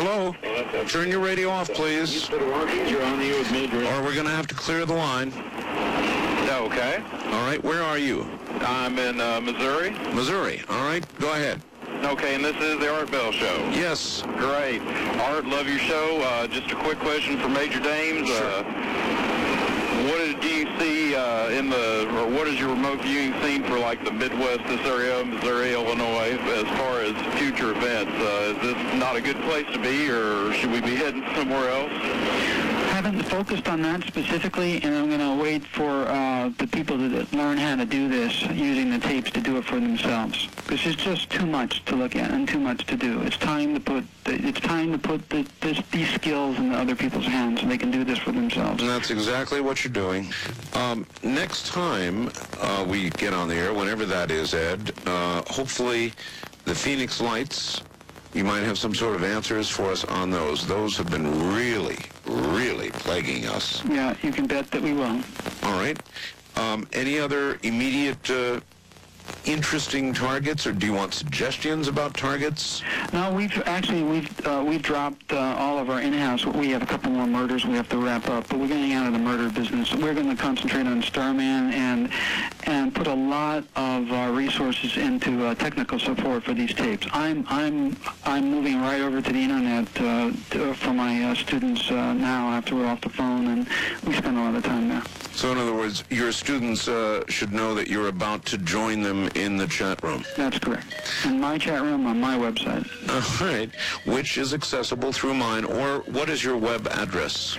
Hello? Turn your radio off, please. You're on the air with Major. Or we're going to have to clear the line. Okay. All right, where are you? I'm in Missouri. Missouri. All right, go ahead. Okay, and this is the Art Bell Show. Yes. Great. Art, love your show. Just a quick question for Major Dames. Sure. What do you see or what is your remote viewing scene for like the Midwest, this area, Missouri, Illinois, as far as future events? Is this not a good place to be, or should we be heading somewhere else? Haven't focused on that specifically, and I'm going to wait for the people that learn how to do this using the tapes to do it for themselves, because it's just too much to look at and too much to do. It's time to put these skills in other people's hands so they can do this for themselves. And that's exactly what you're doing. Next time we get on the air, whenever that is, Ed, hopefully the Phoenix Lights, you might have some sort of answers for us on those. Those have been really, really plaguing us. Yeah, you can bet that we will. All right. Any other immediate interesting targets, or do you want suggestions about targets? No, we've dropped all of our in-house. We have a couple more murders we have to wrap up, but we're getting out of the murder business. We're going to concentrate on Starman and put a lot of our resources into technical support for these tapes. I'm moving right over to the internet for my students now after we're off the phone, and we spend a lot of time there. So in other words, your students should know that you're about to join them in the chat room. That's correct. In my chat room on my website. All right. Which is accessible through mine, or what is your web address?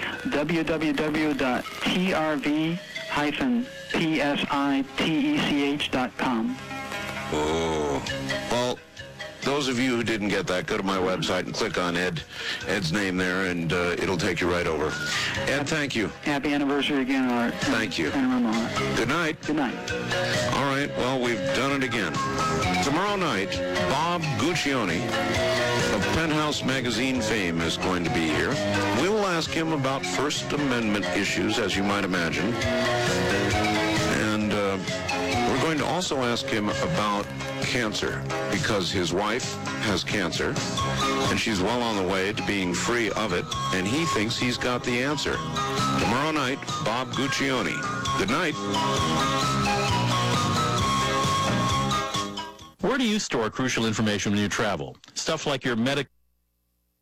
www.trv-psitech.com. Oh. Well, those of you who didn't get that, go to my website and click on Ed's name there, and it'll take you right over. Ed, thank you. Happy anniversary again, Art. Thank you. And Ramona. Good night. Good night. All right, well, we've done it again. Tomorrow night, Bob Guccione of Penthouse Magazine fame is going to be here. We will ask him about First Amendment issues, as you might imagine. And we're going to also ask him about cancer, because his wife has cancer, and she's well on the way to being free of it, and he thinks he's got the answer. Tomorrow night, Bob Guccione. Good night. Where do you store crucial information when you travel? Stuff like your medical